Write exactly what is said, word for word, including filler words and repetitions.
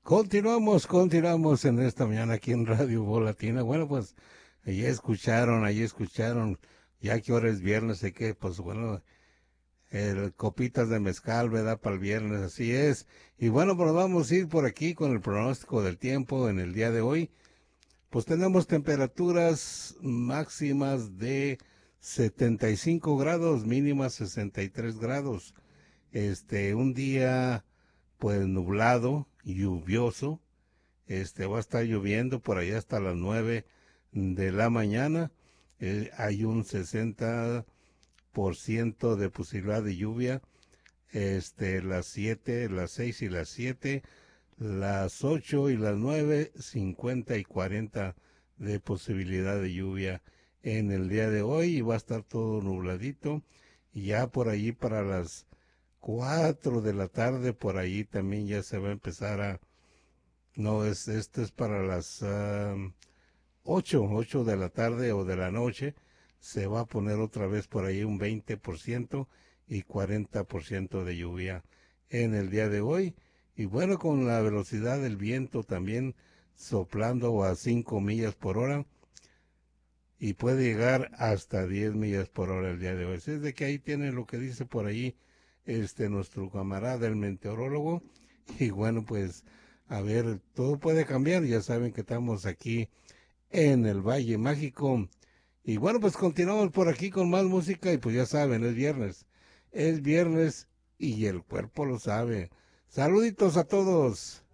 Continuamos, continuamos en esta mañana aquí en Radio Voz Latina. Bueno, pues allí escucharon, allí escucharon, ya que ahora es viernes, sé que, pues bueno, el copitas de mezcal, ¿verdad? Para el viernes, así es. Y bueno, pues vamos a ir por aquí con el pronóstico del tiempo en el día de hoy. Pues tenemos temperaturas máximas de setenta y cinco grados, mínimas sesenta y tres grados. Este, un día pues nublado, lluvioso. Este, va a estar lloviendo por allá hasta las nueve de la mañana. Eh, hay un sesenta por ciento de posibilidad de lluvia. Este, las siete, las seis y las siete, las ocho y las nueve, cincuenta y cuarenta de posibilidad de lluvia en el día de hoy, y va a estar todo nubladito. Y ya por allí para las cuatro de la tarde, por allí también ya se va a empezar a... No, es, esto es para las uh, ocho, ocho de la tarde o de la noche, se va a poner otra vez por ahí un veinte por ciento y cuarenta por ciento de lluvia en el día de hoy. Y bueno, con la velocidad del viento también soplando a cinco millas por hora y puede llegar hasta diez millas por hora el día de hoy. Así es de que ahí tiene lo que dice por ahí este nuestro camarada el meteorólogo. Y bueno, pues a ver, todo puede cambiar. Ya saben que estamos aquí en el Valle Mágico. Y bueno, pues continuamos por aquí con más música y pues ya saben, es viernes. Es viernes y el cuerpo lo sabe. Saluditos a todos.